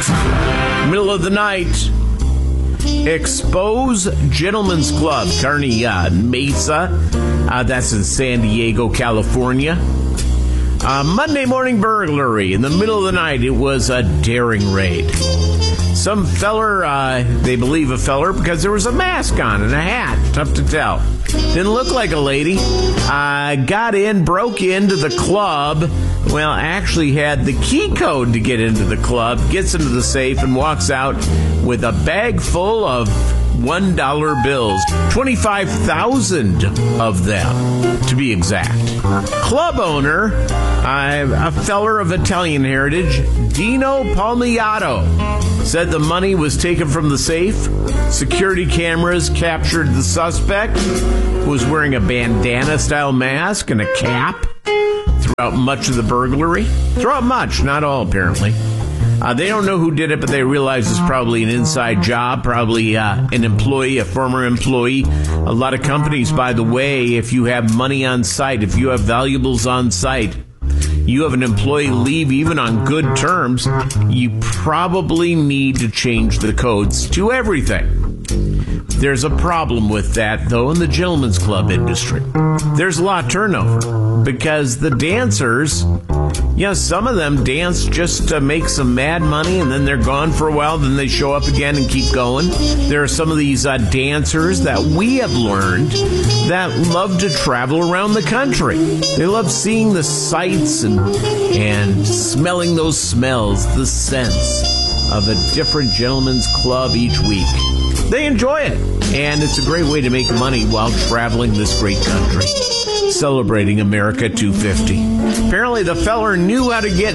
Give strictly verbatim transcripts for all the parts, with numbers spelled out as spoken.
Middle of the night. Expose Gentlemen's Club, Kearney uh, Mesa. Uh, that's in San Diego, California. Uh, Monday morning burglary. In the middle of the night, it was a daring raid. Some feller, uh, they believe a feller, because there was a mask on and a hat. Tough to tell. Didn't look like a lady. Uh, got in, broke into the club. Well, actually had the key code to get into the club. Gets into the safe and walks out with a bag full of one dollar bills. twenty-five thousand of them, to be exact. Club owner, uh, a feller of Italian heritage, Dino Palmiato, said the money was taken from the safe. Security cameras captured the suspect, who was wearing a bandana-style mask and a cap throughout much of the burglary. Throughout much, not all, apparently. Uh, they don't know who did it, but they realize it's probably an inside job, probably uh, an employee, a former employee. A lot of companies, by the way, if you have money on site, if you have valuables on site, you have an employee leave even on good terms, you probably need to change the codes to everything. There's a problem with that, though, in the gentlemen's club industry. There's a lot of turnover because the dancers, yeah, some of them dance just to make some mad money, and then they're gone for a while, then they show up again and keep going. There are some of these uh, dancers that we have learned that love to travel around the country. They love seeing the sights and, and smelling those smells, the scents of a different gentleman's club each week. They enjoy it, and it's a great way to make money while traveling this great country, celebrating America two fifty. Apparently, the feller knew how to get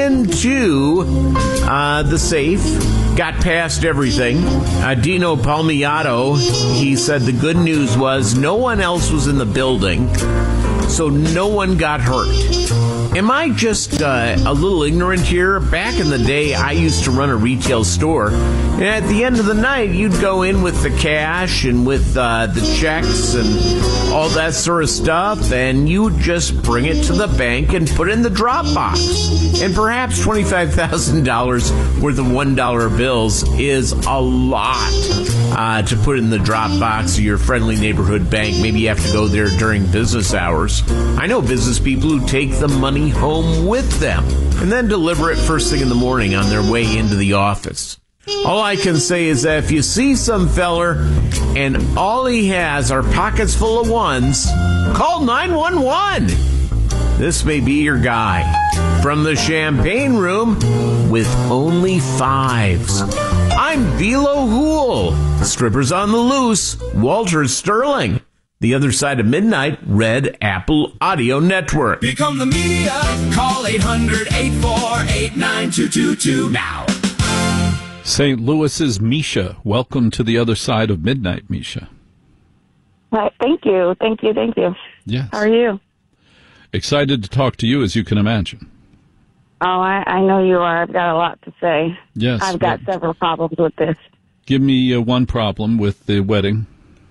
into uh, the safe, got past everything. Uh, Dino Palmiato, he said the good news was no one else was in the building, so no one got hurt. Am I just uh, a little ignorant here? Back in the day, I used to run a retail store, and at the end of the night, you'd go in with the cash and with uh, the checks and all that sort of stuff, and you would just bring it to the bank and put it in the drop box. And perhaps twenty-five thousand dollars worth of one dollar bills is a lot uh, to put in the drop box of your friendly neighborhood bank. Maybe you have to go there during business hours. I know business people who take the money home with them and then deliver it first thing in the morning on their way into the office. All I can say is that if you see some feller and all he has are pockets full of ones, call nine one one. This may be your guy. From the champagne room with only fives, I'm Velo Hool. Strippers on the loose, Walter Sterling. The Other Side of Midnight, Red Apple Audio Network. Become the media. Call eight hundred, eight four eight, nine two two two now. Saint Louis's Misha. Welcome to The Other Side of Midnight, Misha. Hi, thank you. Thank you. Thank you. Yes. How are you? Excited to talk to you, as you can imagine. Oh, I, I know you are. I've got a lot to say. Yes. I've got well, several problems with this. Give me uh, one problem with the wedding.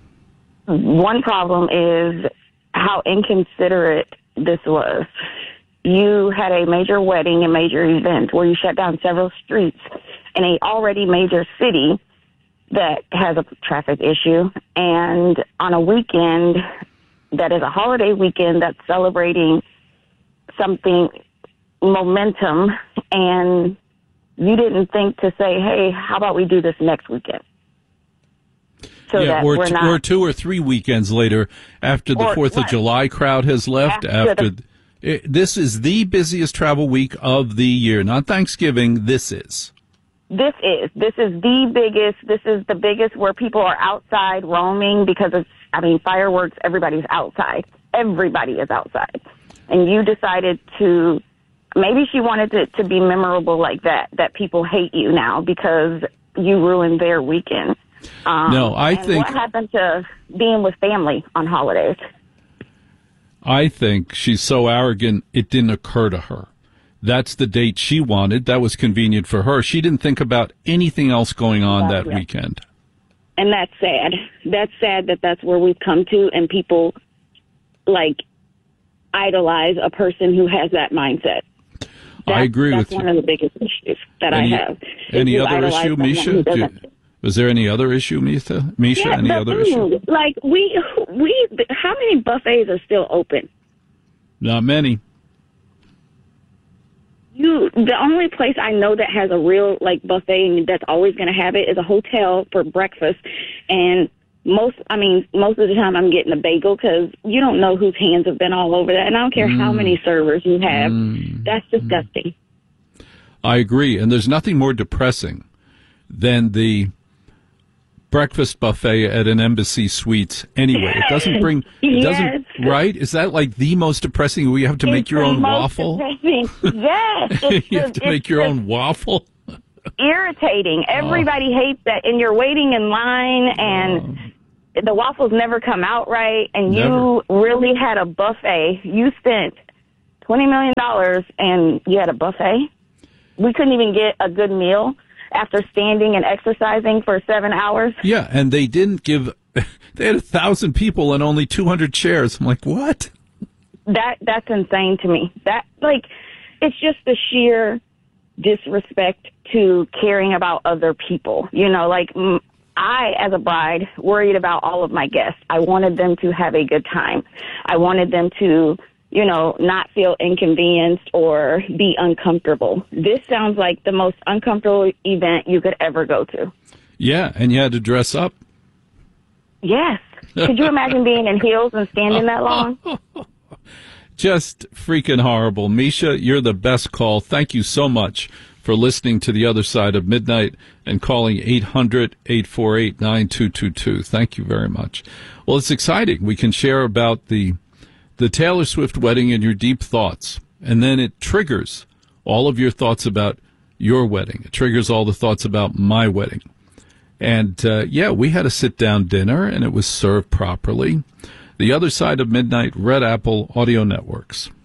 One problem is how inconsiderate this was. You had a major wedding, a major event, where you shut down several streets in a already major city that has a traffic issue, and on a weekend that is a holiday weekend that's celebrating something momentum, and you didn't think to say, hey, how about we do this next weekend? So yeah, that or, we're t- not, or two or three weekends later, after the or Fourth what? of July crowd has left. After After, the- it, this is the busiest travel week of the year, not Thanksgiving. This is. This is. This is the biggest. This is the biggest where people are outside roaming because it's, I mean, fireworks, everybody's outside. Everybody is outside. And you decided to, maybe she wanted it to be memorable like that, that people hate you now because you ruined their weekend. Um, no, I and think. What happened to being with family on holidays? I think she's so arrogant, it didn't occur to her. That's the date she wanted. That was convenient for her. She didn't think about anything else going on That's that it. weekend. And that's sad. That's sad that that's where we've come to, and people, like, idolize a person who has that mindset. That's, I agree that's with one you. of the biggest issues that and I you, have. Any you other idolize issue, someone Misha? who Do you- doesn't. was there any other issue, Misha? Misha, Yeah, any the other issue? food. Like we, we, how many buffets are still open? Not many. You, the only place I know that has a real like buffet and that's always going to have it is a hotel for breakfast. And most, I mean, most of the time I'm getting a bagel because you don't know whose hands have been all over that. And I don't care mm. how many servers you have. Mm. That's disgusting. I agree. And there's nothing more depressing than the breakfast buffet at an Embassy Suites anyway. It doesn't bring, it doesn't, yes. right? Is that like the most depressing where you have to it's make your own waffle? Depressing. Yes. It's you have to make your own waffle? Irritating. Everybody oh. hates that. And you're waiting in line and oh. the waffles never come out right. And never. You really had a buffet. You spent twenty million dollars and you had a buffet? We couldn't even get a good meal after standing and exercising for seven hours. Yeah, and they didn't give, they had a thousand people and only two hundred chairs. I'm like, what? That That's insane to me. That, like, it's just the sheer disrespect to caring about other people. You know, like, I, as a bride, worried about all of my guests. I wanted them to have a good time. I wanted them to, you know, not feel inconvenienced or be uncomfortable. This sounds like the most uncomfortable event you could ever go to. Yeah, and you had to dress up. Yes. Could you imagine being in heels and standing that long? Just freaking horrible. Misha, you're the best call. Thank you so much for listening to The Other Side of Midnight and calling eight hundred, eight four eight, nine two two two. Thank you very much. Well, it's exciting. We can share about the the Taylor Swift wedding and your deep thoughts. And then it triggers all of your thoughts about your wedding. It triggers all the thoughts about my wedding. And, uh, yeah, we had a sit-down dinner, and it was served properly. The Other Side of Midnight, Red Apple Audio Networks.